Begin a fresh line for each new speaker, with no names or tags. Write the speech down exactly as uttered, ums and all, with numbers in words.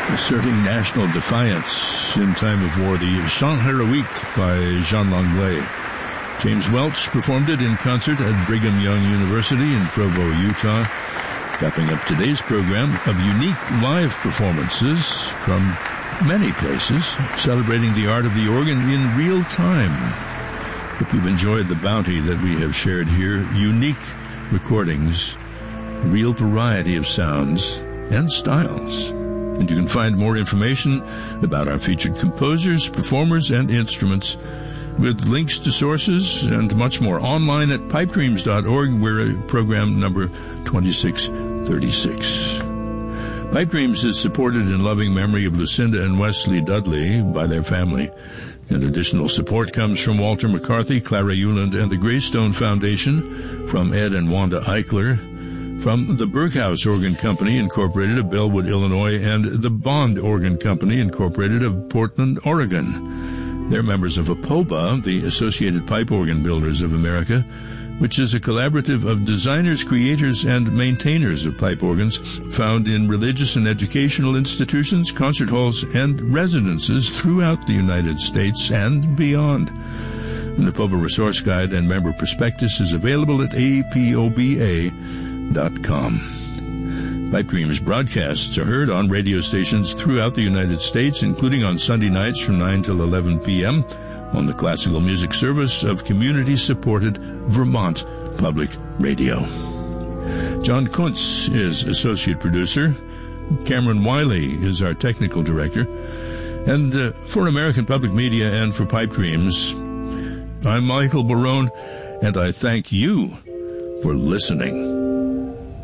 asserting national defiance in time of war, the Chant Héroïque by Jean Langlais. James Welch performed it in concert at Brigham Young University in Provo, Utah, wrapping up today's program of unique live performances from many places, celebrating the art of the organ in real time. Hope you've enjoyed the bounty that we have shared here. Unique recordings, real variety of sounds and styles. And you can find more information about our featured composers, performers, and instruments with links to sources and much more online at pipe dreams dot org. We're at program number twenty-six thirty-six. Pipe Dreams is supported in loving memory of Lucinda and Wesley Dudley by their family. And additional support comes from Walter McCarthy, Clara Euland, and the Greystone Foundation, from Ed and Wanda Eichler, from the Berghaus Organ Company, Incorporated of Bellwood, Illinois, and the Bond Organ Company, Incorporated of Portland, Oregon. They're members of APOBA, the Associated Pipe Organ Builders of America, which is a collaborative of designers, creators, and maintainers of pipe organs found in religious and educational institutions, concert halls, and residences throughout the United States and beyond. The APOBA Resource Guide and Member Prospectus is available at A P O B A dot com. Pipe Dreams broadcasts are heard on radio stations throughout the United States, including on Sunday nights from nine till eleven p.m., on the classical music service of community-supported Vermont Public Radio. John Kuntz is associate producer. Cameron Wiley is our technical director. And uh, for American Public Media and for Pipe Dreams, I'm Michael Barone, and I thank you for listening.